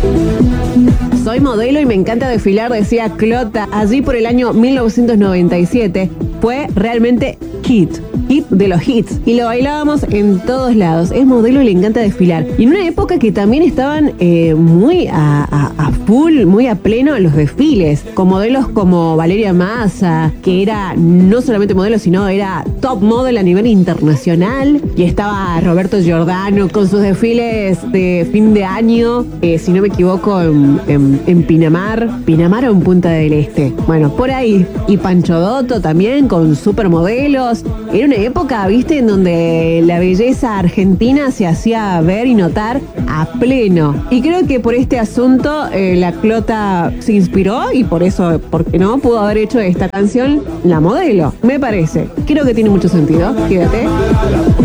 Soy modelo y me encanta desfilar, decía Clota. Allí por el año 1997 fue realmente hit de los hits. Y lo bailábamos en todos lados. Es modelo y le encanta desfilar. Y en una época que también estaban muy a full, muy a pleno los desfiles. Con modelos como Valeria Massa, que era no solamente modelo, sino era top model a nivel internacional. Y estaba Roberto Giordano con sus desfiles de fin de año, si no me equivoco, en Pinamar o en Punta del Este. Bueno, por ahí. Y Pancho Dotto también con supermodelos. Era una época, viste, en donde la belleza argentina se hacía ver y notar a pleno. Y creo que por este asunto la Clota se inspiró y por eso, ¿por qué no? Pudo haber hecho esta canción La Modelo, me parece. Creo que tiene mucho sentido. Quédate.